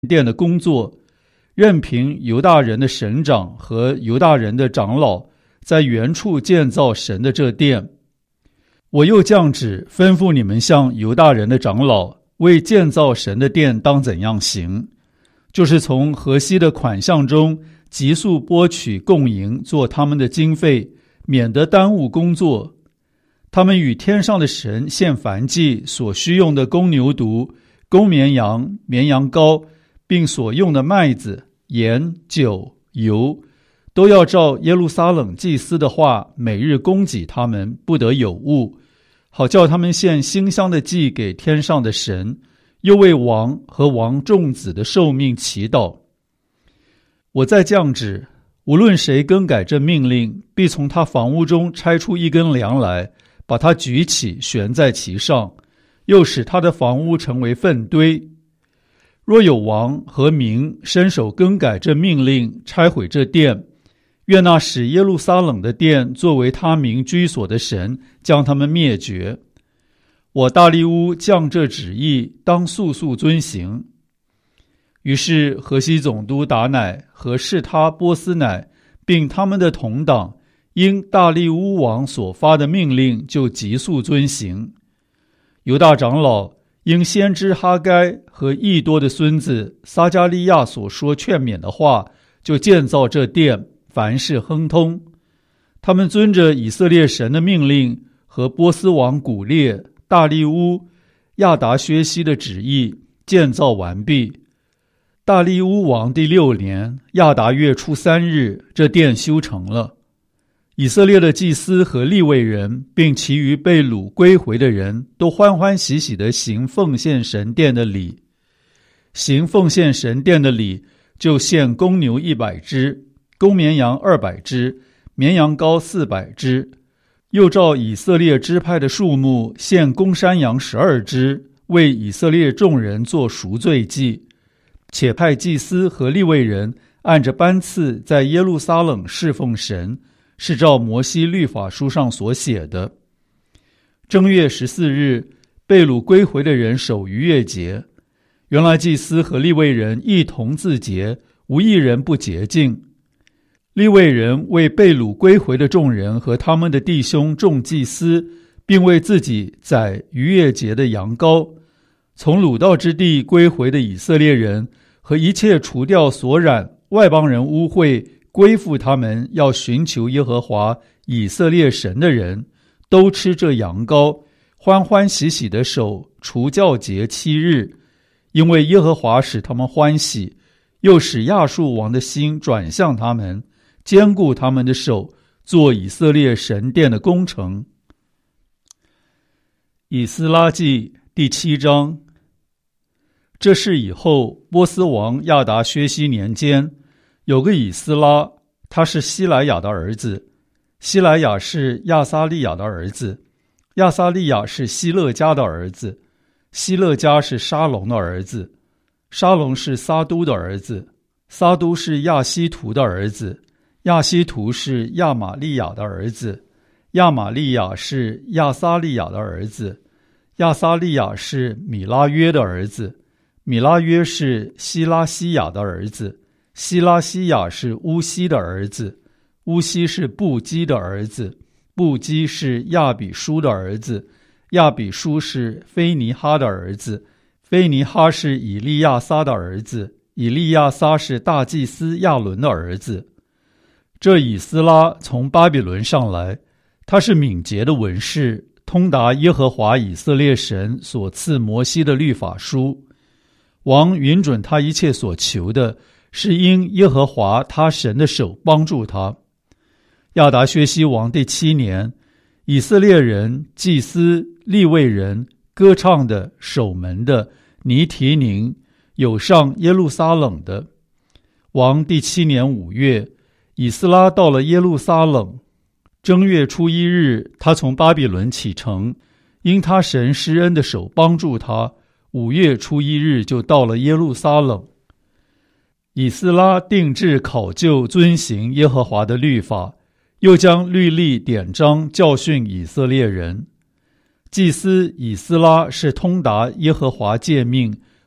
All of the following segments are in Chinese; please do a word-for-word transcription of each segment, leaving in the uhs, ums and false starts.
殿的工作，任凭犹大人的省长和犹大人的长老在原处建造神的这殿。我又降旨吩咐你们向犹大人的长老为建造神的殿当怎样行，就是从河西的款项中急速拨取供银做他们的经费，免得耽误工作。他们与天上的神献燔祭所需用的公牛犊、公绵羊、绵羊羔，并所用的麦子、盐、酒、油，都要照耶路撒冷祭司的话，每日供给他们，不得有误，好叫他们献馨香的祭给天上的神，又为王和王众子的寿命祈祷。我再降旨，无论谁更改这命令，必从他房屋中拆出一根梁来，把它举起，悬在其上，又使他的房屋成为粪堆。若有王和民伸手更改这命令，拆毁这殿，愿那使耶路撒冷的殿作为他民居所的神将他们灭绝。我大利乌降这旨意，当速速遵行。于是河西总督达乃和士他波斯乃并他们的同党，因大利乌王所发的命令，就急速遵行。犹大长老因先知哈该和益多的孙子撒迦利亚所说劝勉的话，就建造这殿，凡事亨通。他们遵着以色列神的命令和波斯王古列、大利乌、亚达薛西的旨意，建造完毕。大利乌王第六年亚达月初三日，这殿修成了。以色列的祭司和利未人，并其余被掳归回的人，都欢欢喜喜地行奉献神殿的礼。行奉献神殿的礼，就献公牛一百只，公绵羊二百只，绵羊羔四百只，又照以色列支派的数目，献公山羊十二只，为以色列众人做赎罪祭。且派祭司和利未人按着班次在耶路撒冷侍奉神，是照摩西律法书上所写的。正月十四日，被掳归回的人守逾越节。原来祭司和利未人一同自洁，无一人不洁净。利未人为被掳归回的众人和他们的弟兄众祭司，并为自己宰逾越节的羊羔。从掳到之地归回的以色列人和一切除掉所染外邦人污秽，归附他们要寻求耶和华以色列神的人，都吃这羊羔，欢欢喜喜地守除酵节七日，因为耶和华使他们欢喜，又使亚述王的心转向他们，坚固他们的手，做以色列神殿的工程。以斯拉记第七章。这事以后，波斯王亚达薛西年间，有个以斯拉，他是希莱亚的儿子，希莱亚是亚撒利亚的儿子，亚撒利亚是希勒家的儿子，希勒家是沙龙的儿子，沙龙是撒都的儿子，撒都是亚希图的儿子，亚希图是亚玛利亚的儿子，亚玛利亚是亚撒利亚的儿子，亚撒利亚是米拉约的儿子，米拉约是希拉西亚的儿子，希拉西亚是乌西的儿子，乌西是布基的儿子，布基是亚比书的儿子，亚比书是菲尼哈的儿子，菲尼哈是以利亚撒的儿子，以利亚撒是大祭司亚伦的儿子。这以斯拉从巴比伦上来，他是敏捷的文士，通达耶和华以色列神所赐摩西的律法书。王允准他一切所求的，是因耶和华他神的手帮助他。亚达薛西王第七年，以色列人、祭司、利未人、歌唱的、守门的、尼提宁，有上耶路撒冷的。王第七年五月，以斯拉到了耶路撒冷。正月初一日，他从巴比伦启程，因他神施恩的手帮助他，五月初一日就到了耶路撒冷。以斯拉定制考究遵行耶和华的律法，又将律例典章教训以色列人。祭司以斯拉是通达耶和华诫命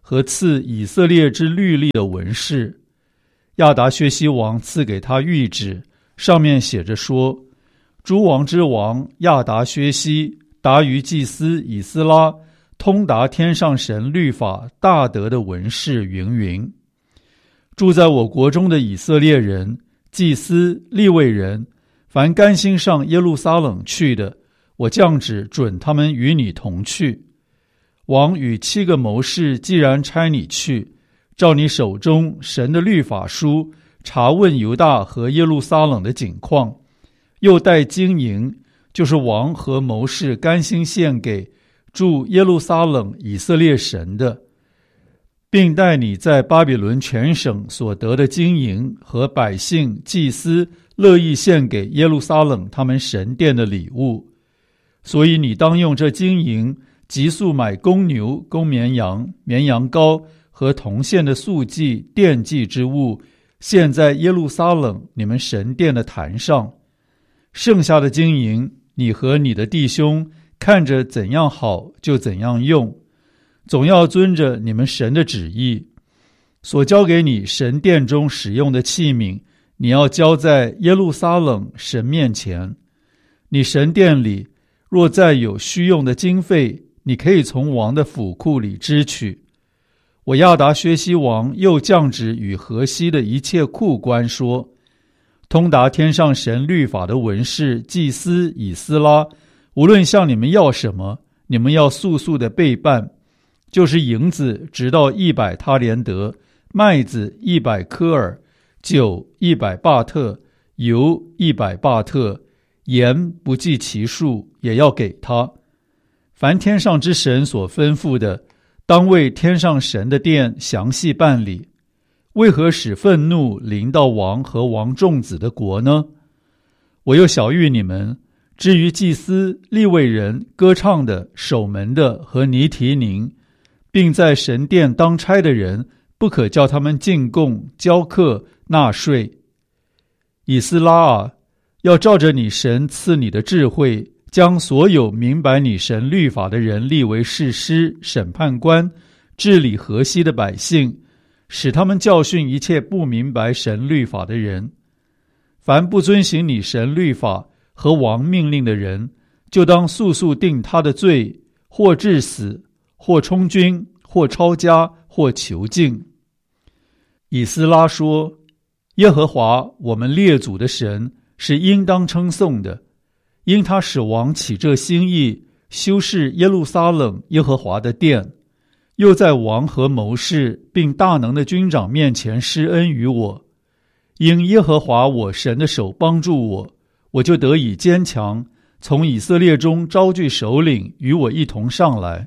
和赐以色列之律例的文士。亚达薛西王赐给他谕旨，上面写着说：诸王之王亚达薛西达于祭司以斯拉，通达天上神律法大德的文士云云。住在我国中的以色列人、祭司、利未人，凡甘心上耶路撒冷去的，我降旨准他们与你同去。王与七个谋士既然差你去，照你手中神的律法书查问犹大和耶路撒冷的景况，又带金银，就是王和谋士甘心献给住耶路撒冷以色列神的，并带你在巴比伦全省所得的金银和百姓祭司乐意献给耶路撒冷他们神殿的礼物。所以你当用这金银急速买公牛、公绵羊、绵羊羔和铜线的素祭、奠祭之物，献在耶路撒冷你们神殿的坛上。剩下的金银，你和你的弟兄看着怎样好就怎样用，总要遵着你们神的旨意。所交给你神殿中使用的器皿，你要交在耶路撒冷神面前。你神殿里若再有需用的经费，你可以从王的府库里支取。我亚达薛西王又降旨与河西的一切库官说：通达天上神律法的文士祭司以斯拉，无论向你们要什么，你们要速速的备办，就是银子直到一百他连德，麦子一百科尔，酒一百巴特，油一百巴特，盐不计其数，也要给他。凡天上之神所吩咐的，当为天上神的殿详细办理。为何使愤怒临到王和王众子的国呢？我又晓谕你们，至于祭司、利未人、歌唱的、守门的和尼提宁，并在神殿当差的人，不可叫他们进贡、交课、纳税。以斯拉啊，要照着你神赐你的智慧，将所有明白你神律法的人立为士师、审判官，治理河西的百姓，使他们教训一切不明白神律法的人。凡不遵行你神律法和王命令的人，就当速速定他的罪，或致死，或充军，或抄家，或囚禁。以斯拉说：耶和华我们列祖的神是应当称颂的，因他使王起这心意，修饰耶路撒冷耶和华的殿，又在王和谋士并大能的军长面前施恩于我。因耶和华我神的手帮助我，我就得以坚强，从以色列中招聚首领与我一同上来。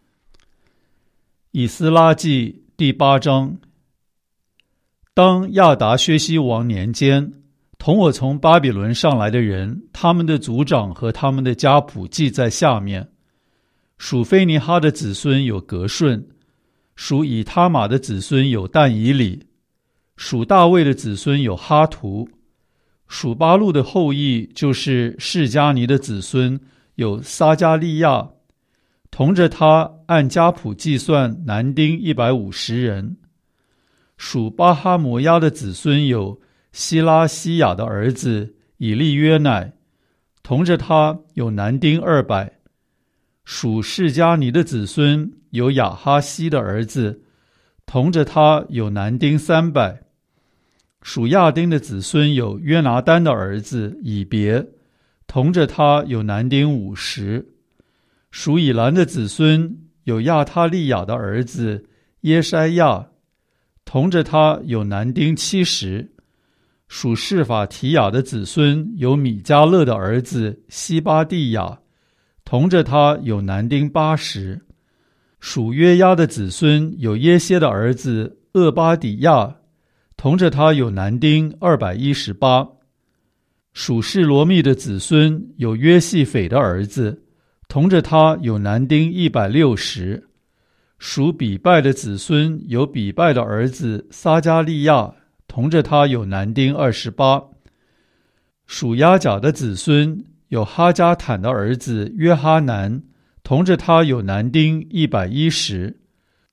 以斯拉记第八章。当亚达薛西王年间，同我从巴比伦上来的人，他们的族长和他们的家谱记在下面。属菲尼哈的子孙有革顺，属以他玛的子孙有但以理，属大卫的子孙有哈图，属巴路的后裔就是示迦尼的子孙有撒加利亚，同着他按家谱计算男丁一百五十人。属巴哈摩押的子孙有希拉西亚的儿子以利约乃，同着他有男丁二百。属示迦尼的子孙有亚哈西的儿子，同着他有男丁三百。属亚丁的子孙有约拿单的儿子以别，同着他有男丁五十。属以兰的子孙有亚他利亚的儿子耶筛亚，同着他有男丁七十。属示法提亚的子孙有米迦勒的儿子西巴蒂亚，同着他有男丁八十。属约押的子孙有耶歇的儿子厄巴底亚，同着他有男丁二百一十八。属示罗密的子孙有约细斐的儿子，同着他有男丁一百六十。属比拜的子孙有比拜的儿子撒加利亚，同着他有男丁二十八。属亚甲的子孙有哈加坦的儿子约哈南，同着他有男丁一百一十。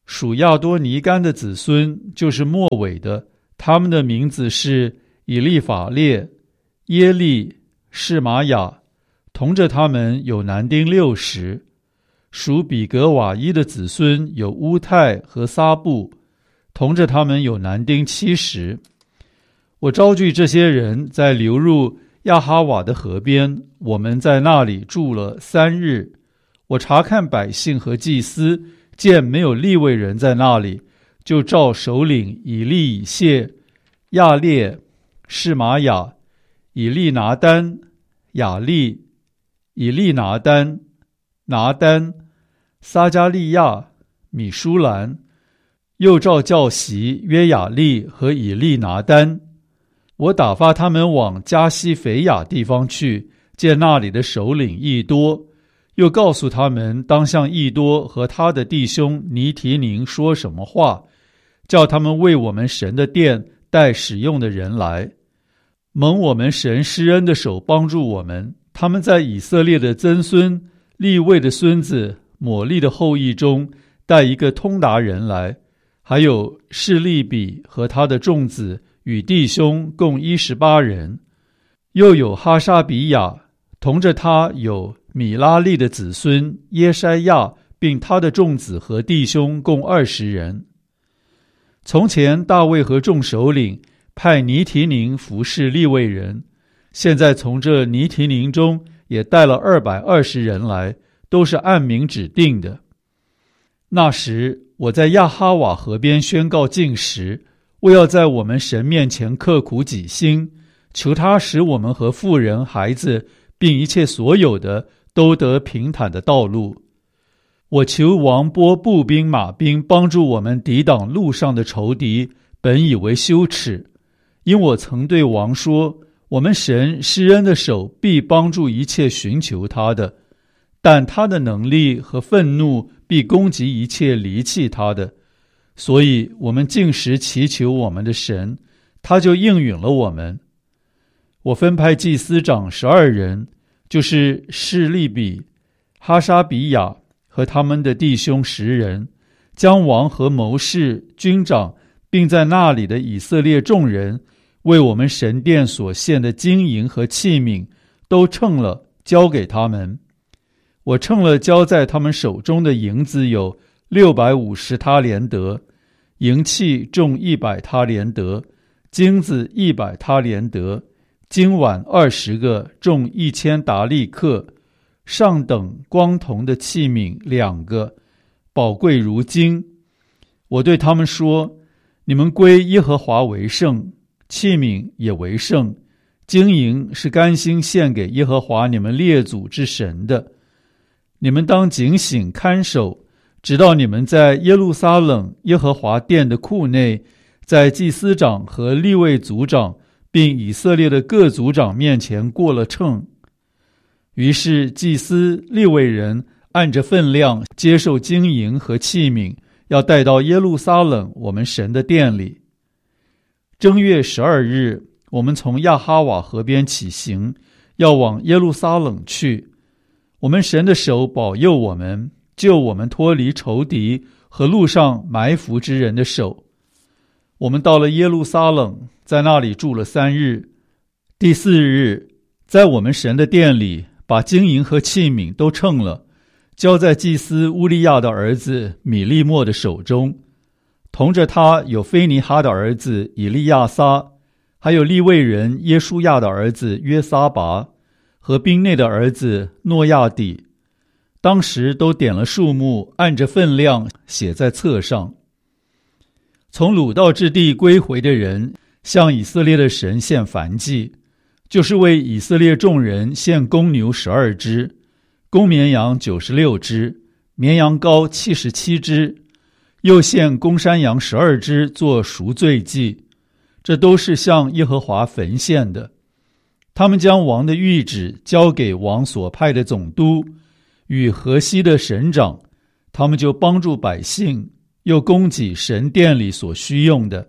属亚多尼干的子孙就是末尾的，他们的名字是以利法列、耶利、示玛雅，同着他们有男丁六十。属比格瓦伊的子孙有乌泰和撒布，同着他们有男丁七十。我招聚这些人，在流入亚哈瓦的河边，我们在那里住了三日。我查看百姓和祭司，见没有利未人在那里，就召首领以利以谢、亚列、示玛雅、以利拿单、雅利、以利拿单、拿单、撒加利亚、米舒兰，又召教习约雅利和以利拿单。我打发他们往加西腓亚地方去，见那里的首领益多，又告诉他们当向益多和他的弟兄尼提宁说什么话，叫他们为我们神的殿带使用的人来。蒙我们神施恩的手帮助我们，他们在以色列的曾孙利未的孙子抹利的后裔中带一个通达人来，还有示利比和他的众子与弟兄共一十八人，又有哈沙比亚，同着他有米拉利的子孙耶筛亚，并他的众子和弟兄共二十人。从前大卫和众首领派尼提宁服侍利未人，现在从这尼提宁中也带了二百二十人来，都是按名指定的。那时我在亚哈瓦河边宣告禁食，为要在我们神面前刻苦己心，求他使我们和妇人、孩子并一切所有的都得平坦的道路。我求王拨步兵马兵帮助我们抵挡路上的仇敌，本以为羞耻，因我曾对王说，我们神施恩的手必帮助一切寻求他的，但他的能力和愤怒必攻击一切离弃他的。所以我们禁食祈求我们的神，他就应允了我们。我分派祭司长十二人，就是示利比、哈沙比亚和他们的弟兄十人，将王和谋士、军长，并在那里的以色列众人为我们神殿所献的金银和器皿都称了，交给他们。我称了交在他们手中的银子有六百五十他连得，银器重一百他连得，金子一百他连得，金碗二十个，重一千达利克，上等光铜的器皿两个，宝贵如金。我对他们说，你们归耶和华为圣，器皿也为圣，金银是甘心献给耶和华你们列祖之神的。你们当警醒看守，直到你们在耶路撒冷耶和华殿的库内，在祭司长和利未族长并以色列的各族长面前过了秤。于是祭司利未人按着分量接受金银和器皿，要带到耶路撒冷我们神的殿里。正月十二日，我们从亚哈瓦河边起行，要往耶路撒冷去。我们神的手保佑我们，救我们脱离仇敌和路上埋伏之人的手。我们到了耶路撒冷，在那里住了三日。第四日，在我们神的殿里，把金银和器皿都称了，交在祭司乌利亚的儿子米利莫的手中。同着他有菲尼哈的儿子以利亚撒，还有利未人耶书亚的儿子约撒拔，和兵内的儿子诺亚底。当时都点了数目，按着分量写在册上。从掳到之地归回的人，向以色列的神献燔祭，就是为以色列众人献公牛十二只，公绵羊九十六只，绵羊羔七十七只，又献公山羊十二只做赎罪祭，这都是向耶和华焚献的。他们将王的谕旨交给王所派的总督与河西的省长，他们就帮助百姓，又供给神殿里所需用的。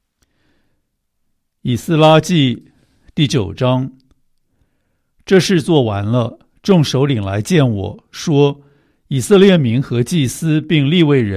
以斯拉记第九章。这事做完了，众首领来见我，说，以色列民和祭司并利未人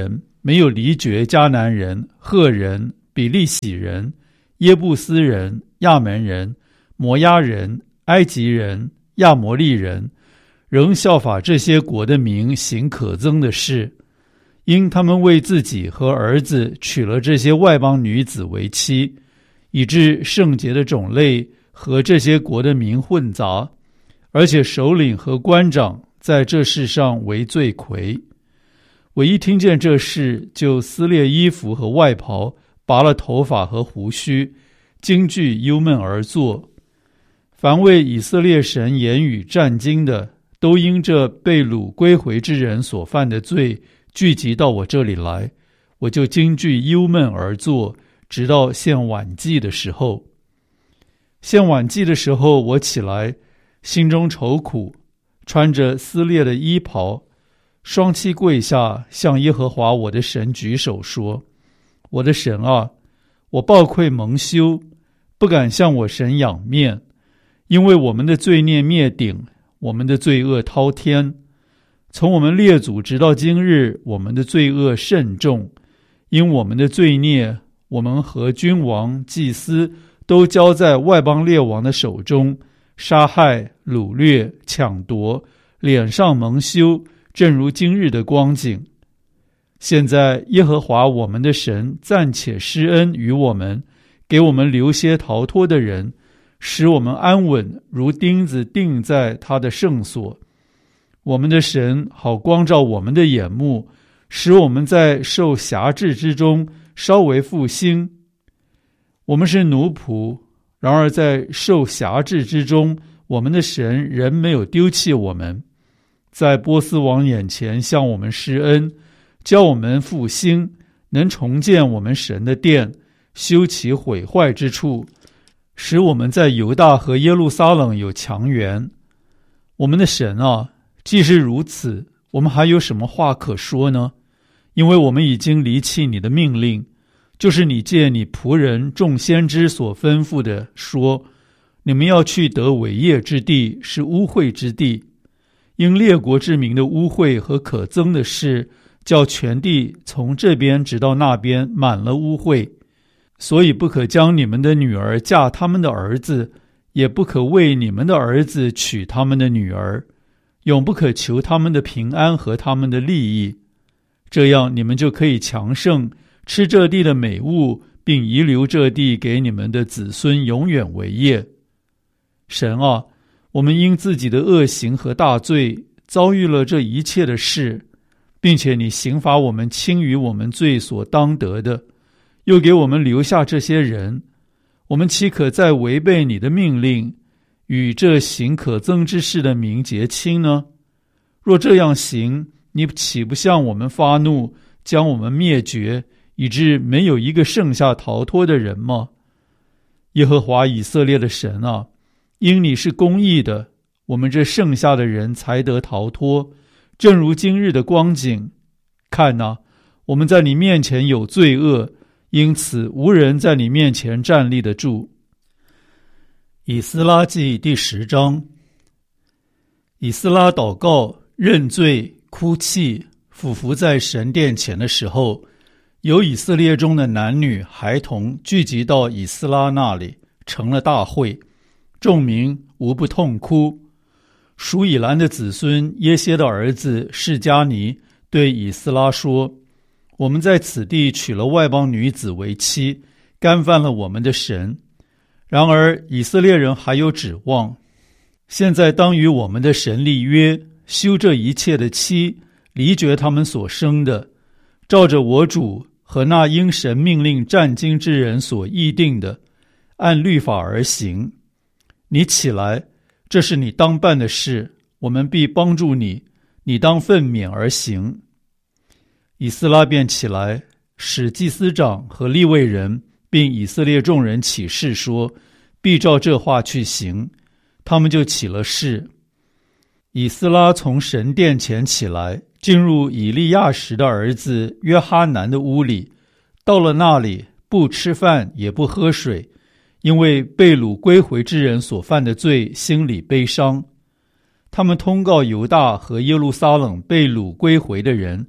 没有离绝迦南人、赫人、比利洗人、耶布斯人、亚门人、摩押人、埃及人、亚摩利人，仍效法这些国的民行可憎的事，因他们为自己和儿子娶了这些外邦女子为妻，以致圣洁的种类和这些国的民混杂，而且首领和官长在这事上为罪魁。我一听见这事，就撕裂衣服和外袍，拔了头发和胡须，惊惧忧闷而坐。凡为以色列神言语战惊的，都因这被掳归回之人所犯的罪聚集到我这里来，我就惊惧忧闷而坐，直到献晚祭的时候。献晚祭的时候，我起来，心中愁苦，穿着撕裂的衣袍，双膝跪下，向耶和华我的神举手说：我的神啊，我抱愧蒙羞，不敢向我神仰面，因为我们的罪孽灭顶，我们的罪恶滔天。从我们列祖直到今日，我们的罪恶甚重，因我们的罪孽，我们和君王、祭司都交在外邦列王的手中，杀害、掳掠、抢夺，脸上蒙羞，正如今日的光景。现在耶和华我们的神暂且施恩于我们，给我们留些逃脱的人，使我们安稳，如钉子钉在他的圣所。我们的神好光照我们的眼目，使我们在受辖制之中稍微复兴。我们是奴仆，然而在受辖制之中，我们的神仍没有丢弃我们，在波斯王眼前向我们施恩，教我们复兴，能重建我们神的殿，修其毁坏之处，使我们在犹大和耶路撒冷有强援。我们的神啊，既是如此，我们还有什么话可说呢？因为我们已经离弃你的命令，就是你借你仆人众先知所吩咐的，说你们要去得伟业之地，是污秽之地。因列国之民的污秽和可憎的事，叫全地从这边直到那边满了污秽，所以不可将你们的女儿嫁他们的儿子，也不可为你们的儿子娶他们的女儿，永不可求他们的平安和他们的利益。这样你们就可以强盛，吃这地的美物，并遗留这地给你们的子孙永远为业。神啊，我们因自己的恶行和大罪遭遇了这一切的事，并且你刑罚我们轻于我们罪所当得的，又给我们留下这些人，我们岂可再违背你的命令，与这行可憎之事的民结亲呢？若这样行，你岂不向我们发怒，将我们灭绝，以致没有一个剩下逃脱的人吗？耶和华以色列的神啊，因你是公义的，我们这剩下的人才得逃脱，正如今日的光景。看哪，我们在你面前有罪恶，因此无人在你面前站立得住。以斯拉记第十章。以斯拉祷告、认罪、哭泣、俯伏在神殿前的时候，有以色列中的男女孩童聚集到以斯拉那里，成了大会，众民无不痛哭。属以兰的子孙耶歇的儿子示迦尼对以斯拉说：我们在此地娶了外邦女子为妻，干犯了我们的神。然而以色列人还有指望，现在当与我们的神立约，休这一切的妻，离绝他们所生的，照着我主和那因神命令战经之人所议定的，按律法而行。你起来，这是你当办的事，我们必帮助你，你当奋勉而行。以斯拉便起来，使祭司长和利未人并以色列众人起誓说，必照这话去行。他们就起了誓。以斯拉从神殿前起来，进入以利亚实的儿子约哈南的屋里，到了那里，不吃饭也不喝水，因为被掳归回之人所犯的罪，心里悲伤。他们通告犹大和耶路撒冷被掳归回的人，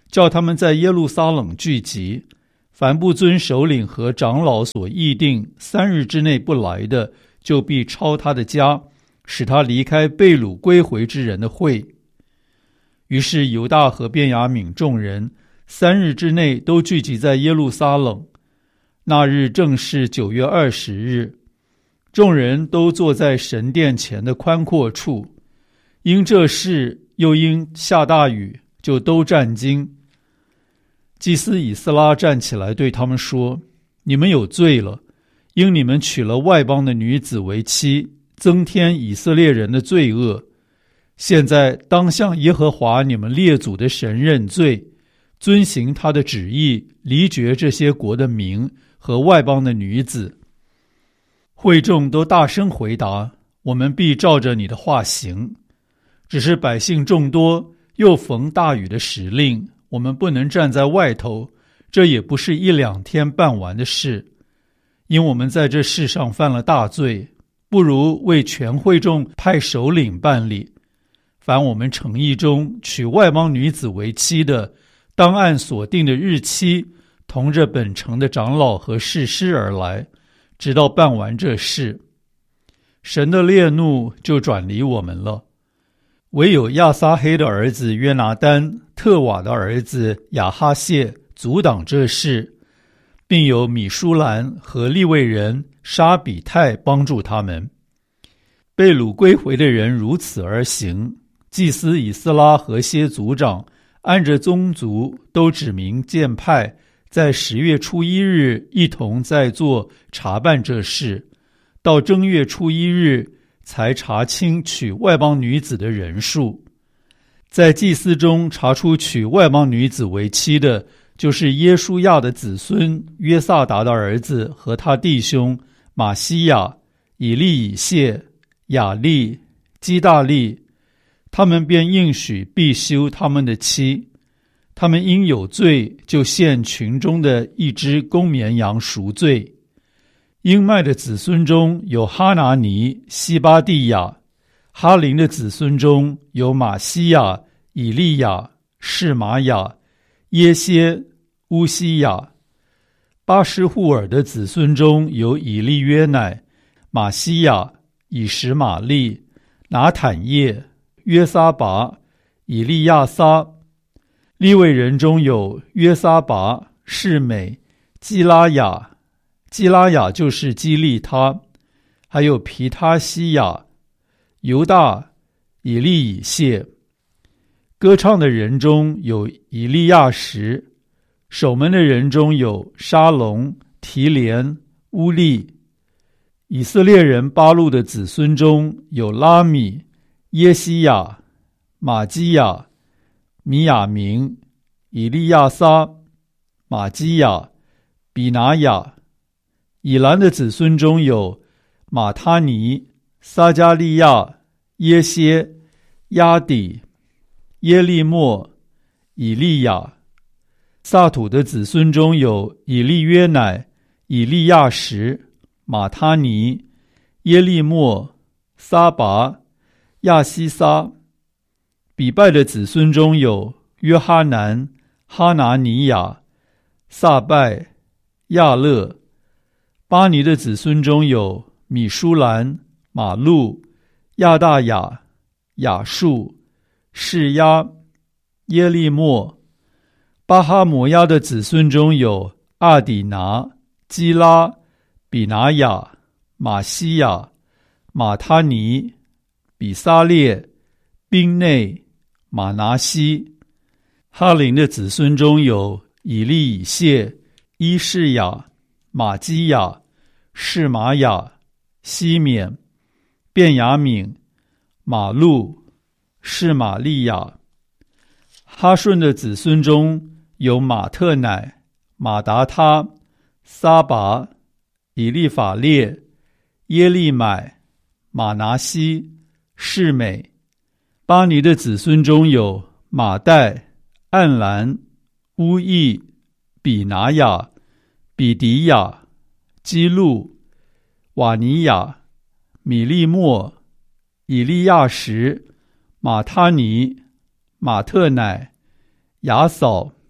叫他们在耶路撒冷聚集，凡不遵首领和长老所议定三日之内不来的，就必抄他的家，使他离开被掳归回之人的会。于是犹大和便雅悯众人三日之内都聚集在耶路撒冷。那日正是九月二十日，众人都坐在神殿前的宽阔处，因这事又因下大雨，就都战惊。祭司以斯拉站起来对他们说：你们有罪了，因你们娶了外邦的女子为妻，增添以色列人的罪恶。现在当向耶和华你们列祖的神认罪，遵行他的旨意，离绝这些国的民和外邦的女子。会众都大声回答：我们必照着你的话行。只是百姓众多，又逢大雨的时令，我们不能站在外头，这也不是一两天办完的事。因我们在这世上犯了大罪，不如为全会众派首领办理。凡我们诚意中娶外邦女子为妻的，当按所定的日期，同着本城的长老和士师而来，直到办完这事。神的烈怒就转离我们了。唯有亚撒黑的儿子约拿单、特瓦的儿子亚哈谢阻挡这事，并有米舒兰和利未人沙比泰帮助他们。被掳归回的人如此而行。祭司以斯拉和些族长按着宗族都指明荐派，在十月初一日一同在座查办这事，到正月初一日才查清娶外邦女子的人数。在祭司中查出娶外邦女子为妻的，就是耶书亚的子孙约萨达的儿子和他弟兄马西亚、以利以谢、雅利、基大利，他们便应许必休他们的妻。他们因有罪，就献群中的一只公绵羊赎罪。英麦的子孙中有哈拿尼、西巴蒂亚；哈林的子孙中有马西亚、以利亚、示玛雅、耶歇、乌西亚；巴施户尔的子孙中有以利约乃、马西亚、以实玛利、拿坦叶、约撒拔、以利亚撒；利未人中有约撒拔、示美、基拉雅，基拉雅就是基利他，还有皮他西亚、犹大、以利以谢。歌唱的人中有以利亚什，守门的人中有沙龙、提连、乌利。以色列人巴路的子孙中有拉米、耶西亚、马基亚、米亚明、以利亚撒、马基亚、比拿雅。以兰的子孙中有马他尼、撒加利亚、耶歇、亚底、耶利末、以利亚。撒土的子孙中有以利约乃、以利亚什、马他尼、耶利末、撒拔、亚西撒。比拜的子孙中有约哈南、哈拿尼亚、撒拜、亚勒。巴尼的子孙中有米舒兰、马路、亚大雅、雅述、示压、耶利末。巴哈摩亚的子孙中有阿底拿、基拉、比拿雅、马西亚、马他尼、比撒列、宾内、马拿西。哈林的子孙中有以利以谢、伊士雅、马基亚、示玛雅、西缅、便雅悯、马路、示玛利亚。哈顺的子孙中有马特乃、马达他、撒拔、以利法列、耶利买、马拿西、示美。巴尼的子孙中有马代、暗兰、乌益、比拿雅、比迪亚、基路、瓦尼亚、米利莫、以利亚什、马他尼、马特乃、雅扫、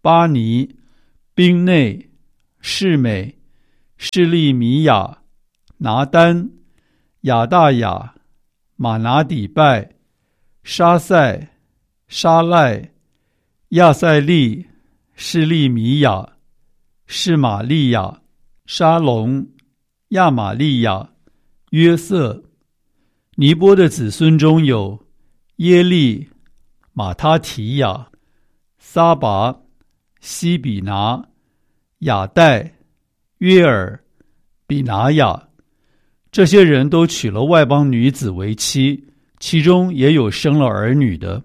巴尼、宾内、士美、士利米亚、拿丹、亚大雅、马拿底拜、沙塞、沙赖、亚塞利、士利米亚、士玛利亚、沙龙、亚玛利亚、约瑟。尼波的子孙中有耶利、马他提亚、撒拔、西比拿、亚代、约尔、比拿雅。这些人都娶了外邦女子为妻，其中也有生了儿女的。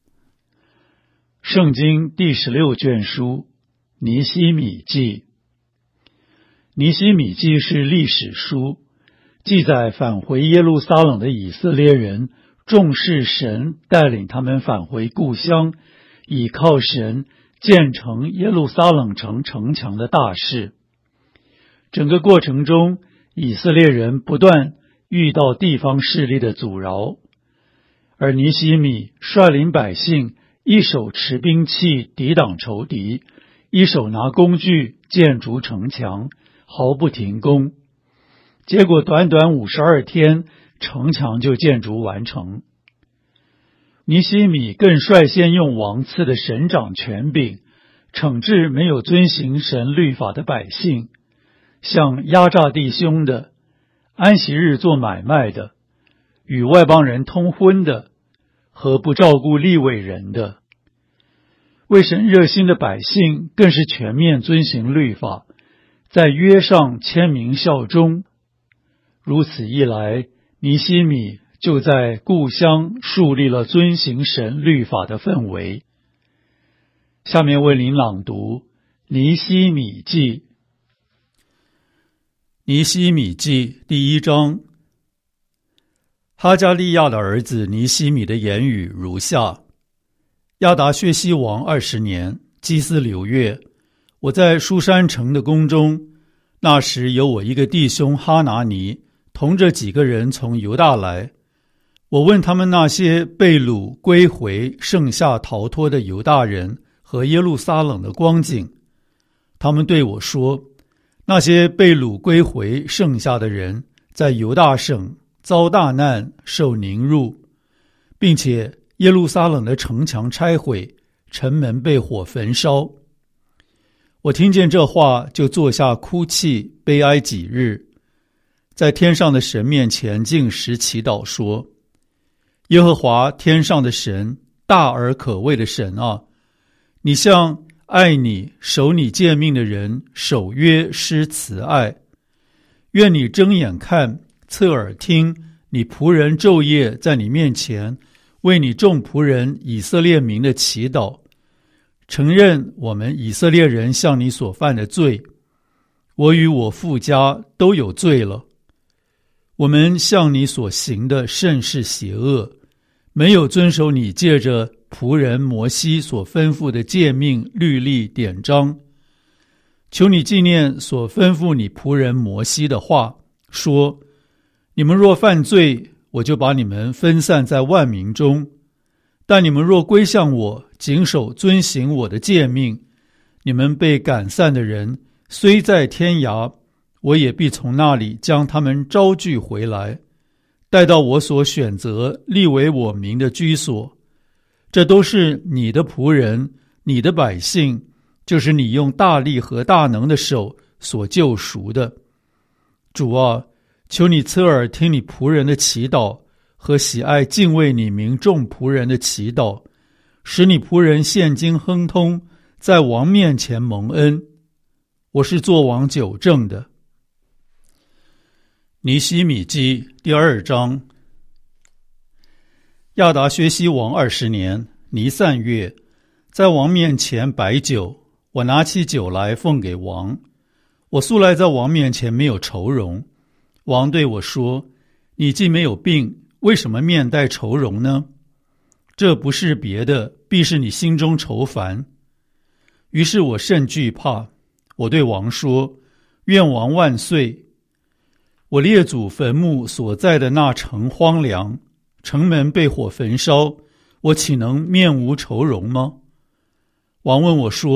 圣经第十六卷书尼希米记。尼希米记是历史书，记载返回耶路撒冷的以色列人重视神带领他们返回故乡，倚靠神建成耶路撒冷城城墙的大事。整个过程中，以色列人不断遇到地方势力的阻挠，而尼希米率领百姓一手持兵器抵挡仇敌，一手拿工具建筑城墙，毫不停工。结果短短五十二天，城墙就建筑完成。尼希米更率先用王赐的神掌权柄，惩治没有遵行神律法的百姓，像压榨弟兄的、安息日做买卖的、与外邦人通婚的和不照顾利未人的。为神热心的百姓更是全面遵行律法，在约上签名效忠。如此一来，尼希米就在故乡树立了遵行神律法的氛围。下面为您朗读尼希米记。尼希米记第一章。哈加利亚的儿子尼希米的言语如下：亚达薛西王二十年，基斯流月，我在书珊城的宫中，那时有我一个弟兄哈拿尼，同着几个人从犹大来。我问他们那些被掳归回剩下逃脱的犹大人和耶路撒冷的光景，他们对我说，那些被掳归回剩下的人在犹大省遭大难，受凌辱，并且耶路撒冷的城墙拆毁，城门被火焚烧。我听见这话，就坐下哭泣悲哀几日，在天上的神面前尽实祈祷说，耶和华天上的神，大而可畏的神啊，你向爱你守你诫命的人守约施慈爱，愿你睁眼看，侧耳听，你仆人昼夜在你面前为你众仆人以色列民的祈祷，承认我们以色列人向你所犯的罪。我与我父家都有罪了，我们向你所行的甚是邪恶，没有遵守你借着仆人摩西所吩咐的诫命律例典章。求你纪念所吩咐你仆人摩西的话，说，你们若犯罪，我就把你们分散在万民中，但你们若归向我，谨守遵行我的诫命，你们被赶散的人虽在天涯，我也必从那里将他们招聚回来，带到我所选择立为我名的居所。这都是你的仆人，你的百姓，就是你用大力和大能的手所救赎的。主啊，求你侧耳听你仆人的祈祷，和喜爱敬畏你名众仆人的祈祷，使你仆人现今亨通，在王面前蒙恩。我是做王久正的。尼希米记第二章。亚达薛西王二十年，尼散月，在王面前摆酒，我拿起酒来奉给王。我素来在王面前没有愁容。王对我说，你既没有病，为什么面带愁容呢？这不是别的，必是你心中愁烦。于是我甚惧怕，我对王说，愿王万岁。我列祖坟墓所在的那城荒凉，城门被火焚烧，我岂能面无愁容吗？王问我说，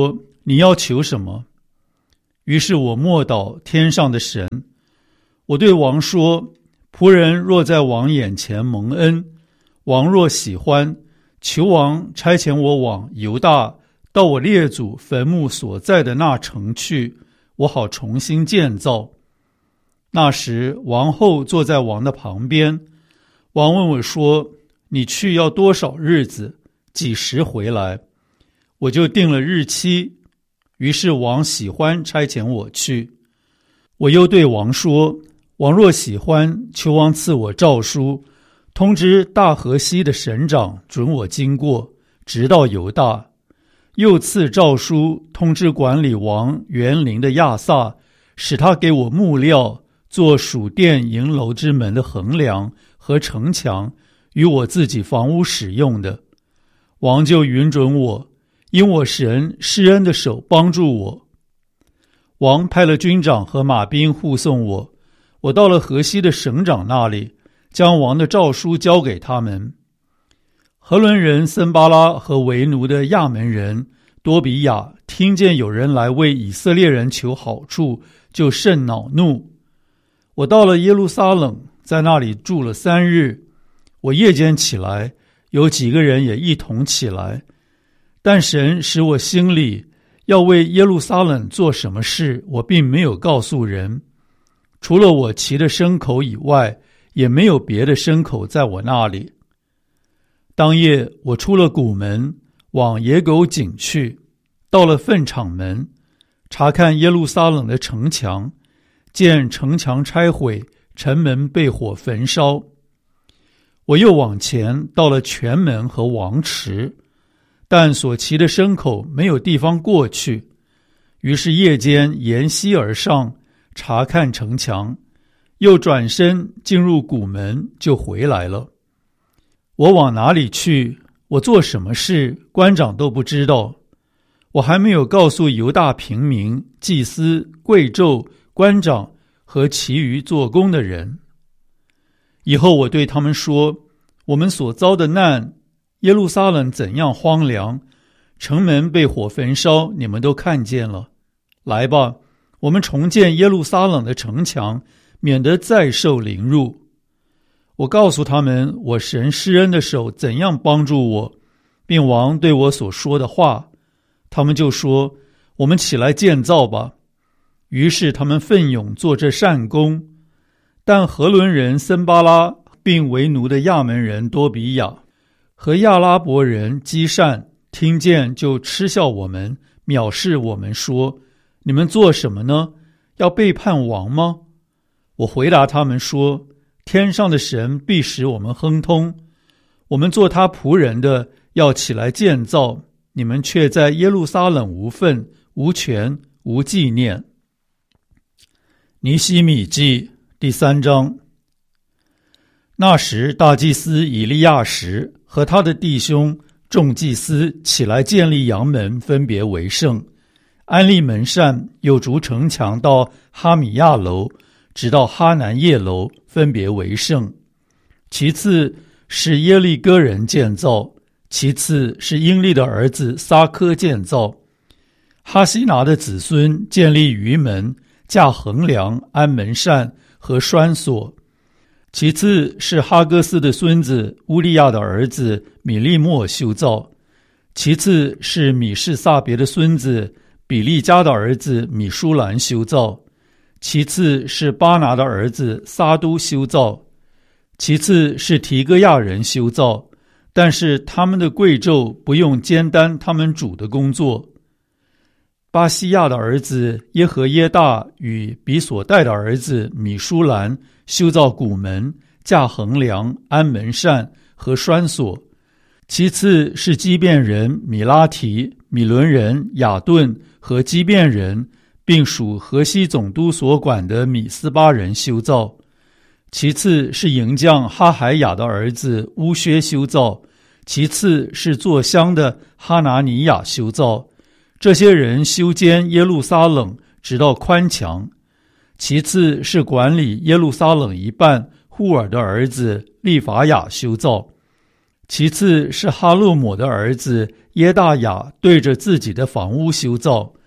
你要求什么？”于是我默祷天上的神，我对王说：“仆人若在王眼前蒙恩，王若喜欢，求王差遣我往犹大，到我列祖坟墓所在的那城去，我好重新建造。”那时王后坐在王的旁边，王问我说：“你去要多少日子？几时回来？”我就定了日期。于是王喜欢差遣我去。我又对王说：“王若喜欢，求王赐我诏书，通知大河西的省长准我经过，直到犹大。又赐诏书通知管理王园林的亚萨，使他给我木料，做属殿营楼之门的横梁和城墙，与我自己房屋使用的。王就允准我，因我神施恩的手帮助我。王派了军长和马兵护送我，我到了河西的省长那里，将王的诏书交给他们。何伦人森巴拉和为奴的亚门人多比亚听见有人来为以色列人求好处，就甚恼怒。我到了耶路撒冷，在那里住了三日。我夜间起来，有几个人也一同起来，但神使我心里要为耶路撒冷做什么事，我并没有告诉人。除了我骑的牲口以外，也没有别的牲口在我那里。当夜我出了谷门，往野狗井去，到了粪场门，查看耶路撒冷的城墙，见城墙拆毁，城门被火焚烧。我又往前到了泉门和王池，但所骑的牲口没有地方过去，于是夜间沿溪而上，查看城墙，又转身进入谷门，就回来了。我往哪里去，我做什么事，官长都不知道。我还没有告诉犹大平民、祭司、贵胄、官长和其余做工的人。以后我对他们说：“我们所遭的难，耶路撒冷怎样荒凉，城门被火焚烧，你们都看见了。来吧，我们重建耶路撒冷的城墙，免得再受凌辱。”我告诉他们我神施恩的手怎样帮助我，并王对我所说的话。他们就说：“我们起来建造吧。”于是他们奋勇做这善工。但何伦人森巴拉并为奴的亚门人多比亚和亚拉伯人基善听见，就嗤笑我们，藐视我们，说：“你们做什么呢？要背叛王吗？”我回答他们说：“天上的神必使我们亨通，我们做他仆人的要起来建造，你们却在耶路撒冷无份、无权、无纪念。”尼希米记第三章。那时大祭司以利亚实和他的弟兄众祭司起来建立阳门，分别为圣，安立门扇，又筑城墙到哈米亚楼，直到哈南叶楼，分别为圣。其次是耶利哥人建造，其次是英利的儿子撒科建造。哈西拿的子孙建立鱼门，架横梁，安门扇和栓锁。其次是哈戈斯的孙子乌利亚的儿子米利莫修造。其次是米士撒别的孙子比利加的儿子米舒兰修造。其次是巴拿的儿子撒都修造。其次是提哥亚人修造，但是他们的贵胄不用兼担他们主的工作。巴西亚的儿子耶和耶大与比所带的儿子米舒兰修造谷门，架横梁，安门扇和栓锁。其次是基遍人米拉提、米伦人雅顿和基遍人，并属河西总督所管的米斯巴人修造。其次是营将哈海雅的儿子乌薛修造。其次是做香的哈拿尼亚修造。这些人修建耶路撒冷，直到宽墙。其次是管理耶路撒冷一半户尔的儿子利法雅修造。其次是哈洛抹的儿子耶大雅对着自己的房屋修造。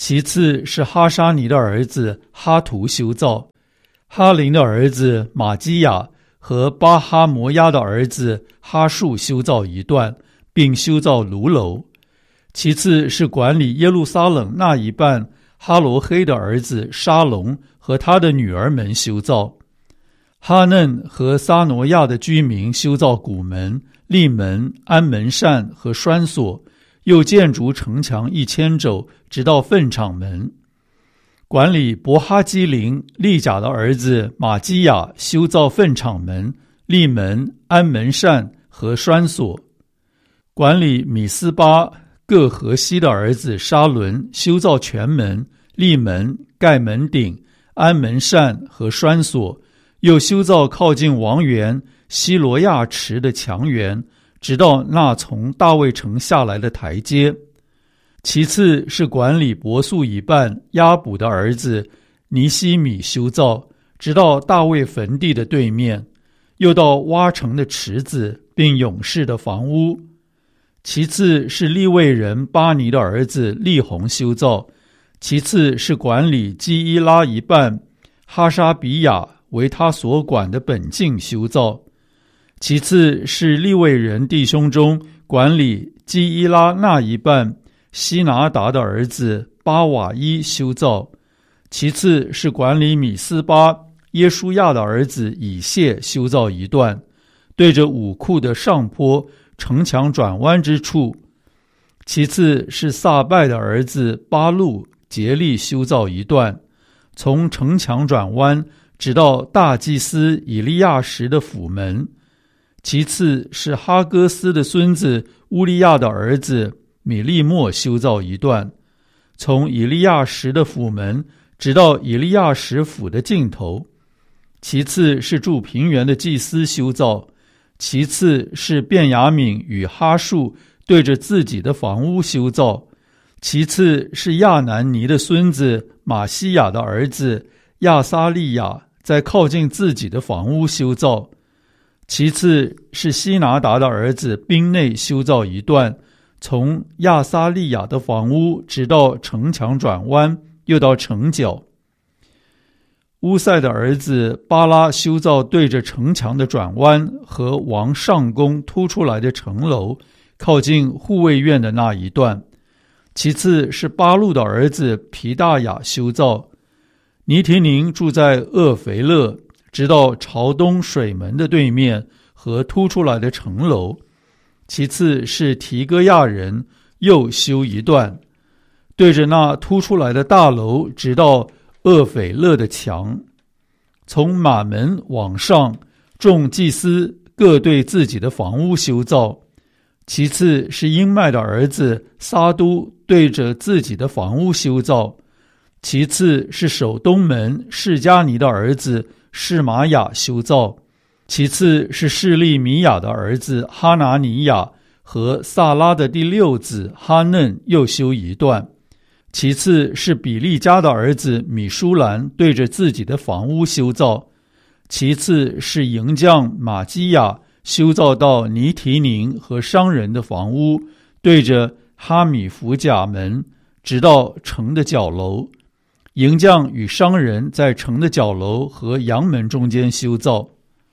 其次是哈沙尼的儿子哈图修造，哈林的儿子马基亚和巴哈摩亚的儿子哈树修造一段，并修造炉楼。其次是管理耶路撒冷那一半哈罗黑的儿子沙龙和他的女儿们修造。哈嫩和撒挪亚的居民修造古门、立门、安门扇和栓锁，又建筑城墙一千肘，直到粪场门。管理伯哈基林利甲的儿子马基亚修造粪场门、立门、安门扇和栓锁。管理米斯巴各河西的儿子沙伦修造全门、立门、盖门顶、安门扇和栓锁，又修造靠近王园西罗亚池的墙垣，直到那从大卫城下来的台阶。其次是管理伯素一半亚卜的儿子尼西米修造，直到大卫坟地的对面，又到挖成的池子并勇士的房屋。其次是利未人巴尼的儿子利宏修造。其次是管理基伊拉一半哈沙比亚为他所管的本境修造。其次是利未人弟兄中管理基伊拉那一半西拿达的儿子巴瓦伊修造。其次是管理米斯巴耶书亚的儿子以谢修造一段，对着武库的上坡城墙转弯之处。其次是撒拜的儿子巴路竭力修造一段，从城墙转弯直到大祭司以利亚什的府门。其次是哈哥斯的孙子乌利亚的儿子米利莫修造一段，从以利亚什的府门直到以利亚什府的尽头。其次是住平原的祭司修造。其次是便雅悯与哈树对着自己的房屋修造。其次是亚南尼的孙子马西亚的儿子亚撒利亚在靠近自己的房屋修造。其次是西拿达的儿子宾内修造一段，从亚撒利亚的房屋直到城墙转弯，又到城角。乌塞的儿子巴拉修造对着城墙的转弯和王上宫突出来的城楼，靠近护卫院的那一段。其次是巴路的儿子皮大雅修造。尼提宁住在厄肥勒，直到朝东水门的对面和突出来的城楼。其次是提戈亚人又修一段，对着那突出来的大楼直到厄斐勒的墙。从马门往上，众祭司各对自己的房屋修造。其次是英麦的儿子撒都对着自己的房屋修造。其次是守东门示迦尼的儿子示玛雅修造。其次是示利米亚的儿子哈拿尼亚和萨拉的第六子哈嫩又修一段。其次是比利家的儿子米舒兰对着自己的房屋修造。其次是营将马基亚修造到尼提宁和商人的房屋，对着哈米弗甲门，直到城的角楼。营将与商人在城的角楼和阳门中间修造。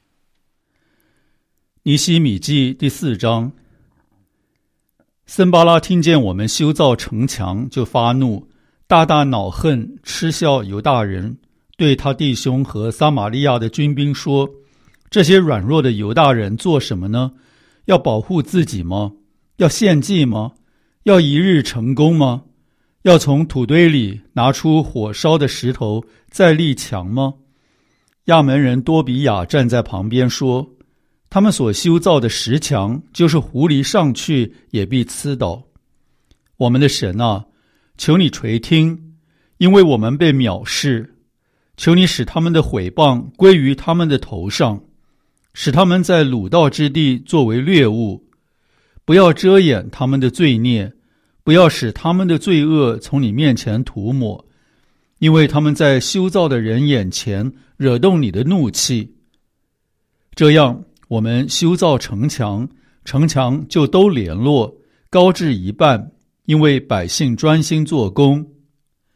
尼希米记第四章。森巴拉听见我们修造城墙，就发怒，大大恼恨，嗤笑犹大人，对他弟兄和撒玛利亚的军兵说：这些软弱的犹大人做什么呢？要保护自己吗？要献祭吗？要一日成功吗？要从土堆里拿出火烧的石头再立墙吗？亚门人多比亚站在旁边说：他们所修造的石墙，就是狐狸上去也必刺倒。我们的神啊，求你垂听，因为我们被藐视。求你使他们的毁谤归于他们的头上，使他们在掳盗之地作为掠物。不要遮掩他们的罪孽，不要使他们的罪恶从你面前涂抹，因为他们在修造的人眼前惹动你的怒气。这样我们修造城墙，城墙就都联络，高至一半，因为百姓专心做工。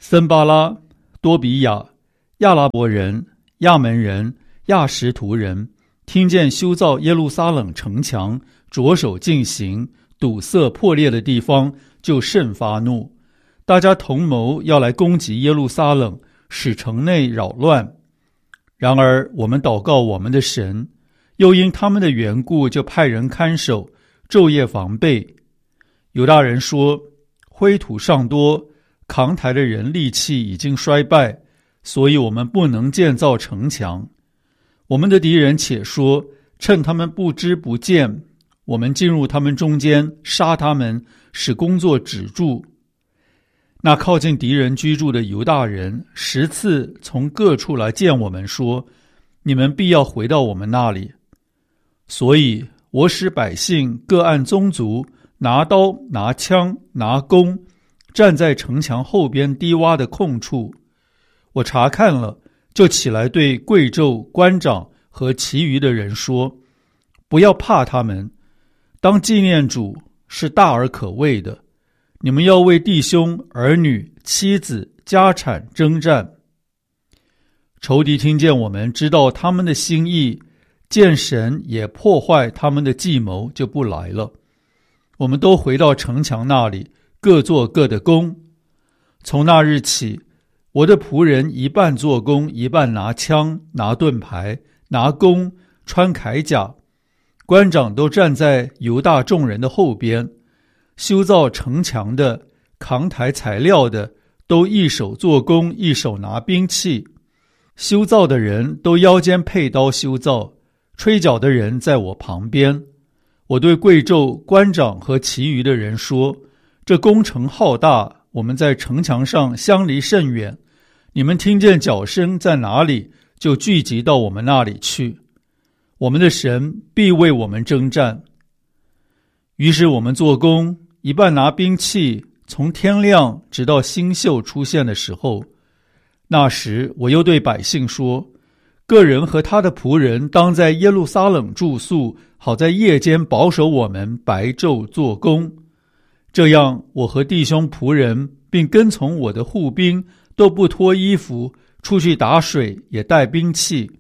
森巴拉、多比亚、亚拉伯人、亚门人、亚什图人听见修造耶路撒冷城墙着手进行，堵塞破裂的地方，就甚发怒，大家同谋要来攻击耶路撒冷，使城内扰乱。然而我们祷告我们的神，又因他们的缘故，就派人看守，昼夜防备。犹大人说，灰土尚多，扛抬的人力气已经衰败，所以我们不能建造城墙。我们的敌人且说，趁他们不知不见，我们进入他们中间，杀他们，使工作止住。那靠近敌人居住的犹大人十次从各处来见我们，说，你们必要回到我们那里。所以我使百姓各按宗族，拿刀拿枪拿弓，站在城墙后边低洼的空处。我查看了，就起来对贵胄、官长和其余的人说，不要怕他们，当纪念主是大而可畏的。你们要为弟兄、儿女、妻子、家产征战。仇敌听见我们知道他们的心意，见神也破坏他们的计谋，就不来了。我们都回到城墙那里，各做各的工。从那日起，我的仆人一半做工，一半拿枪、拿盾牌、拿弓、穿铠甲。官长都站在犹大众人的后边，修造城墙的、扛抬材料的，都一手做工，一手拿兵器。修造的人都腰间佩刀修造，吹角的人在我旁边。我对贵胄、官长和其余的人说，这工程浩大，我们在城墙上相离甚远，你们听见脚声在哪里，就聚集到我们那里去。我们的神必为我们征战。于是我们做工，一半拿兵器，从天亮直到星宿出现的时候。那时我又对百姓说，个人和他的仆人当在耶路撒冷住宿，好在夜间保守我们，白昼做工。这样我和弟兄仆人并跟从我的护兵都不脱衣服，出去打水，也带兵器。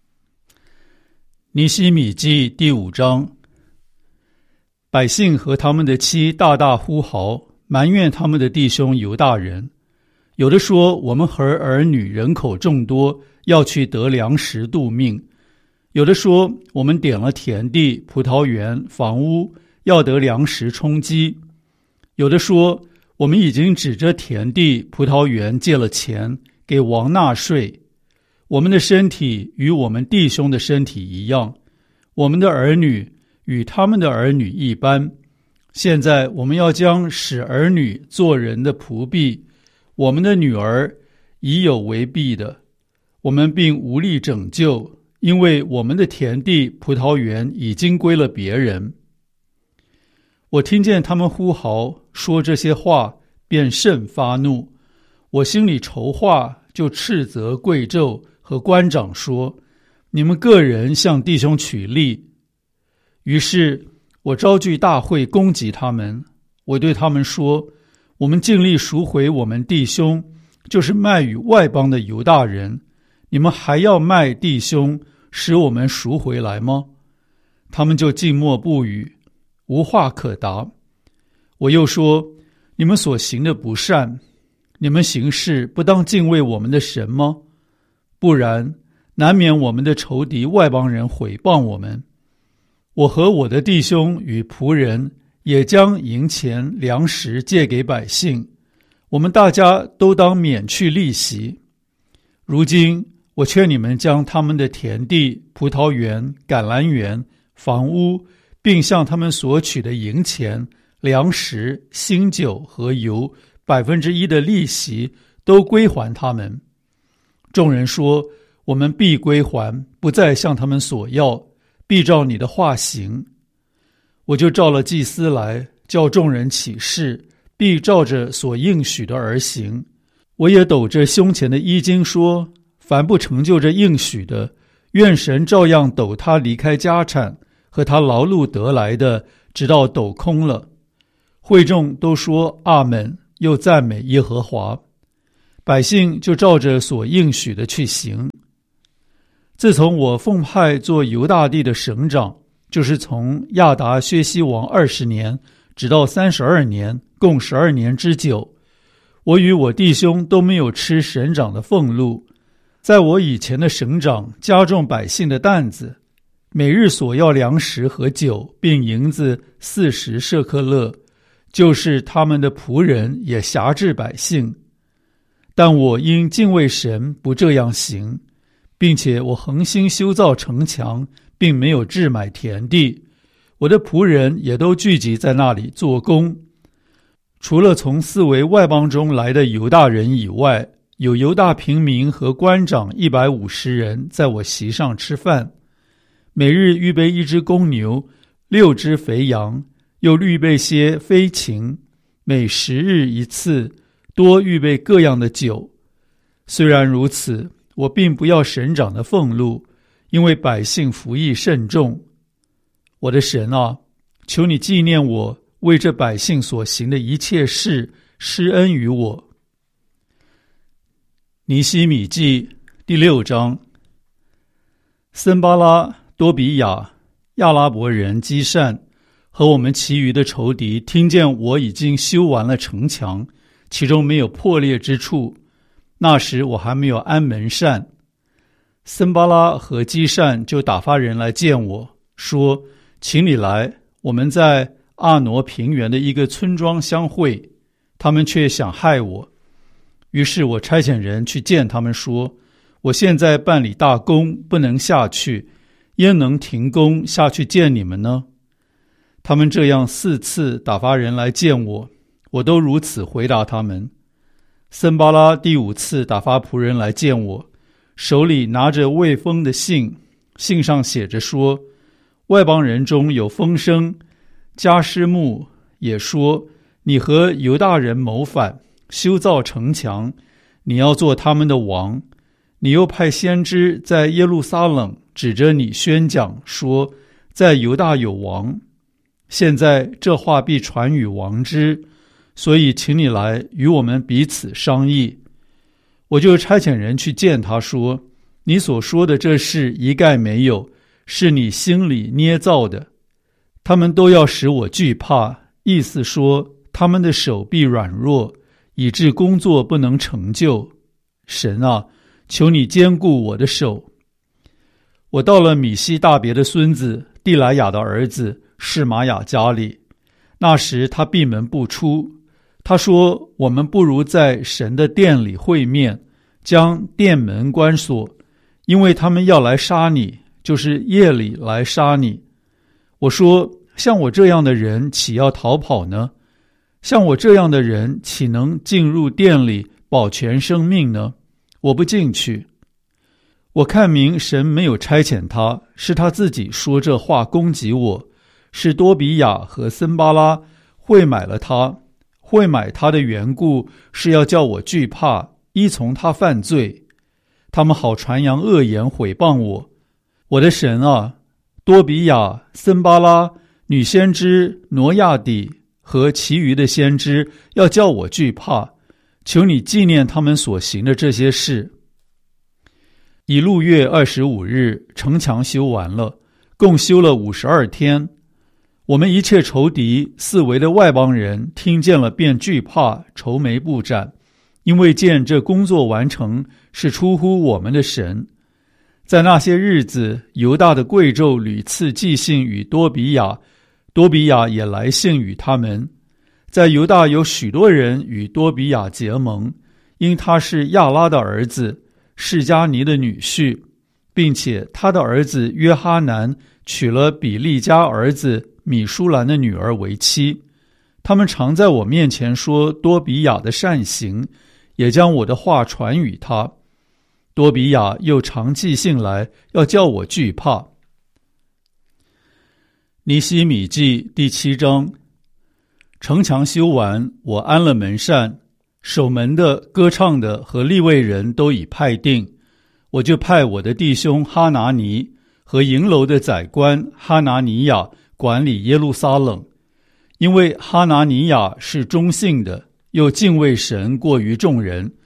尼希米记第五章。百姓和他们的妻大大呼号，埋怨他们的弟兄犹大人。有的说，我们和儿女人口众多，要去得粮食度命；有的说，我们点了田地、葡萄园、房屋，要得粮食充饥；有的说，我们已经指着田地、葡萄园借了钱，给王纳税。我们的身体与我们弟兄的身体一样，我们的儿女与他们的儿女一般。现在我们要将使儿女做人的仆婢，我们的女儿已有为婢的，我们并无力拯救，因为我们的田地、葡萄园已经归了别人。我听见他们呼号说这些话，便甚发怒。我心里筹划，就斥责贵胄和官长说，你们个人向弟兄取利。于是我召聚大会攻击他们。我对他们说，我们尽力赎回我们弟兄，就是卖与外邦的犹大人，你们还要卖弟兄，使我们赎回来吗？他们就静默不语，无话可答。我又说，你们所行的不善，你们行事不当敬畏我们的神吗？不然，难免我们的仇敌外邦人毁谤我们。我和我的弟兄与仆人也将银钱粮食借给百姓，我们大家都当免去利息。如今我劝你们将他们的田地、葡萄园、橄榄园、房屋，并向他们索取的银钱、粮食、新酒和油百分之一的利息，都归还他们。众人说，我们必归还，不再向他们索要，必照你的话行。我就召了祭司来，叫众人起誓，必照着所应许的而行。我也抖着胸前的衣襟说，凡不成就这应许的，愿神照样抖他离开家产和他劳碌得来的，直到抖空了。会众都说阿们，又赞美耶和华。 百姓就照着所应许的去行。自从我奉派做犹大地的省长，就是从亚达薛西王二十年直到三十二年，共十二年之久，我与我弟兄都没有吃省长的俸禄。在我以前的省长加重百姓的担子，每日所要粮食和酒，并银子四十舍客勒，就是他们的仆人也辖制百姓。但我因敬畏神不这样行，并且我恒心修造城墙，并没有置买田地，我的仆人也都聚集在那里做工。除了从四围外邦中来的犹大人以外，有犹大平民和官长一百五十人在我席上吃饭，每日预备一只公牛，六只肥羊，又预备些飞禽，每十日一次，多预备各样的酒。虽然如此，我并不要省长的俸禄，因为百姓服役甚重。我的神啊，求你纪念我为这百姓所行的一切事，施恩于我。尼希米记第六章。森巴拉、多比亚、亚拉伯人基善和我们其余的仇敌听见我已经修完了城墙，其中没有破裂之处，那时我还没有安门扇。森巴拉和基善就打发人来见我，说：请你来，我们在阿挪平原的一个村庄相会。他们却想害我。于是我差遣人去见他们，说：我现在办理大工，不能下去，焉能停工下去见你们呢？他们这样四次打发人来见我，我都如此回答他们。森巴拉第五次打发仆人来见我，手里拿着未封的信，信上写着说：外邦人中有风声，加施木也说，你和犹大人谋反，修造城墙，你要做他们的王。你又派先知在耶路撒冷指着你宣讲，说在犹大有王。现在这话必传与王之，所以请你来与我们彼此商议。我就差遣人去见他，说：你所说的这事一概没有，是你心里捏造的。他们都要使我惧怕，意思说他们的手臂软弱，以致工作不能成就。神啊，求你坚固我的手。我到了米西大别的孙子蒂莱雅的儿子示玛雅家里，那时他闭门不出。他说：我们不如在神的殿里会面，将殿门关锁，因为他们要来杀你，就是夜里来杀你。我说：像我这样的人岂要逃跑呢？像我这样的人岂能进入殿里保全生命呢？我不进去。我看明神没有差遣他，是他自己说这话攻击我，是多比亚和森巴拉会买了他，会买他的缘故，是要叫我惧怕，依从他犯罪。他们好传扬恶言毁谤我。我的神啊，多比亚、森巴拉、女先知挪亚底和其余的先知要叫我惧怕，求你纪念他们所行的这些事。以路月二十五日，城墙修完了，共修了五十二天。我们一切仇敌四围的外邦人听见了，便惧怕，愁眉不展，因为见这工作完成是出乎我们的神。在那些日子，犹大的贵胄屡次寄信与多比亚，多比亚也来信与他们。在犹大有许多人与多比亚结盟，因他是亚拉的儿子，示迦尼的女婿，并且他的儿子约哈南娶了比利家儿子米舒兰的女儿为妻。他们常在我面前说多比亚的善行，也将我的话传与他。多比亚又常寄信来，要叫我惧怕。尼希米记第七章。城墙修完，我安了门扇，守门的、歌唱的和利未人都已派定。我就派我的弟兄哈拿尼和营楼的宰官哈拿尼亚管理耶路撒冷，因为哈拿尼亚是忠信的，又敬畏神过于众人。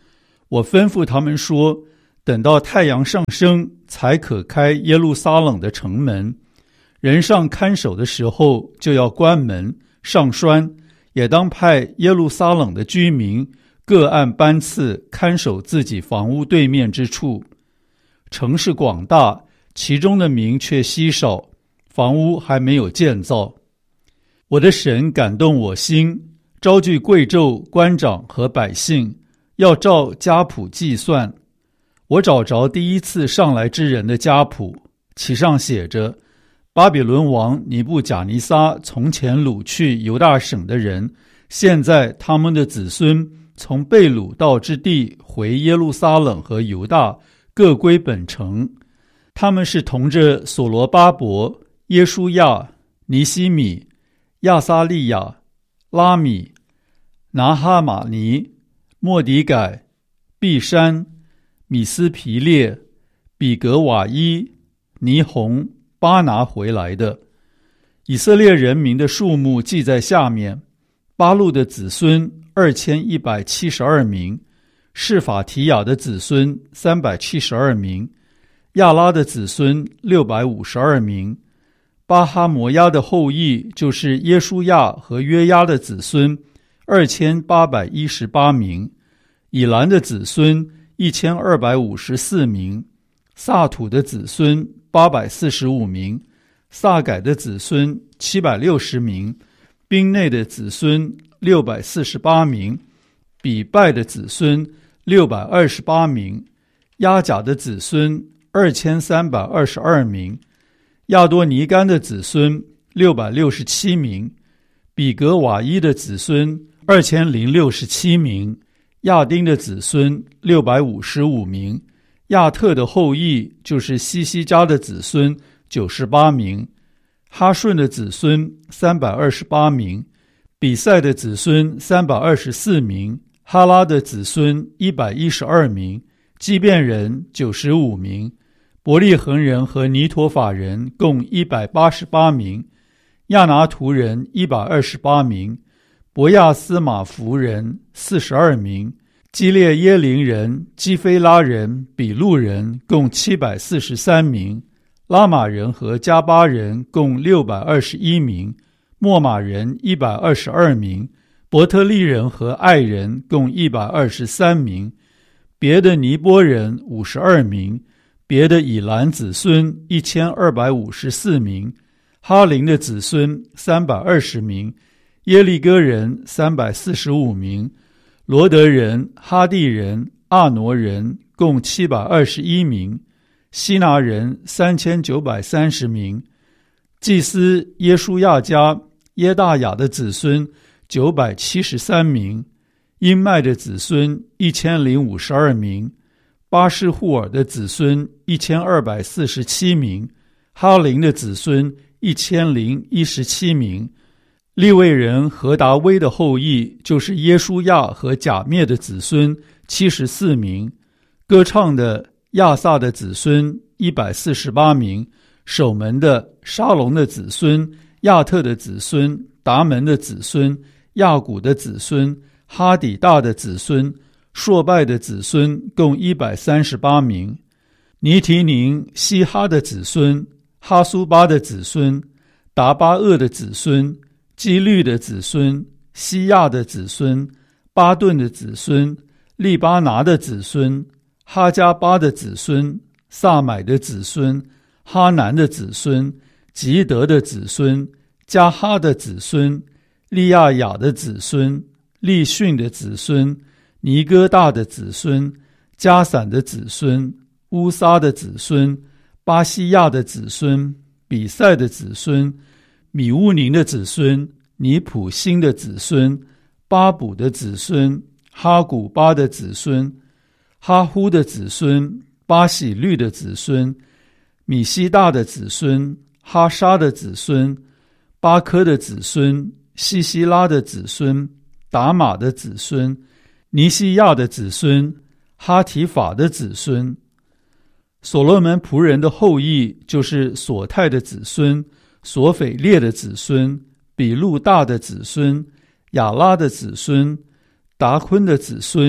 我吩咐他们说，等到太阳上升，才可开耶路撒冷的城门。人上看守的时候，就要关门上栓，也当派耶路撒冷的居民各按班次看守自己房屋对面之处。城市广大，其中的民却稀少，房屋还没有建造。我的神感动我心，招聚贵胄、官长和百姓，要照家谱计算。我找着第一次上来之人的家谱，其上写着：巴比伦王尼布甲尼撒从前掳去犹大省的人，现在他们的子孙从被掳到之地回耶路撒冷和犹大，各归本城。他们是同着所罗巴伯、耶书亚、尼西米、亚撒利亚、拉米、拿哈马尼、末底改、毕山、米斯皮列、比格瓦伊、尼红、巴拿回来的。以色列人民的数目记在下面：巴路的子孙二千一百七十二名，示法提雅的子孙三百七十二名，亚拉的子孙六百五十二名。巴哈摩亚的后裔就是耶书亚和约押的子孙二千八百一十八名，以兰的子孙一千二百五十四名，萨土的子孙八百四十五名，萨改的子孙七百六十名，宾内的子孙六百四十八名，比拜的子孙六百二十八名，亚甲的子孙二千三百二十二名，亚多尼干的子孙六百六十七名，比格瓦伊的子孙二千零六十七名，亚丁的子孙六百五十五名，亚特的后裔就是西西家的子孙九十八名，哈顺的子孙三百二十八名，比赛的子孙三百二十四名，哈拉的子孙一百一十二名，基遍人九十五名，伯利恒人和尼陀法人共一百八十八名，亚拿图人一百二十八名，伯亚斯马弗人四十二名，基列耶林人、基菲拉人、比路人共七百四十三名，拉玛人和加巴人共六百二十一名，莫马人一百二十二名，伯特利人和爱人共一百二十三名，别的尼波人五十二名，别的以兰子孙一千二百五十四名，哈林的子孙三百二十名，耶利哥人三百四十五名，罗德人、哈地人、阿挪人共七百二十一名，希拿人三千九百三十名，祭司耶书亚家耶大雅的子孙九百七十三名，因麦的子孙一千零五十二名，巴士户尔的子孙一千二百四十七名，哈林的子孙一千零一十七名。利未人何达威的后裔就是耶书亚和甲灭的子孙七十四名，歌唱的亚萨的子孙一百四十八名，守门的沙龙的子孙、亚特的子孙、达门的子孙、亚古的子孙、哈底大的子孙、朔拜的子孙共一百三十八名，尼提宁、希哈的子孙、哈苏巴的子孙、达巴厄的子孙、基律的子孙、西亚的子孙、巴顿的子孙、利巴拿的子孙、哈加巴的子孙、萨买的子孙、哈南的子孙、吉德的子孙、加哈的子孙、利亚雅的子孙、利逊的子孙、尼哥大的子孙、加散的子孙、乌撒的子孙、巴西亚的子孙、比赛的子孙、米乌宁的子孙、尼普辛的子孙、巴卜的子孙、哈古巴的子孙、哈呼的子孙、巴喜律的子孙、米西大的子孙、哈沙的子孙、巴科的子孙、西西拉的子孙、达玛的子孙、尼西亚的子孙、哈提法的子孙。所罗门仆人的后裔就是索泰的子孙、索斐列的子孙、比路大的子孙、亚拉的子孙、达昆的子孙、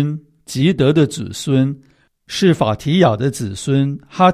吉德的子孙，是法提亚的子孙哈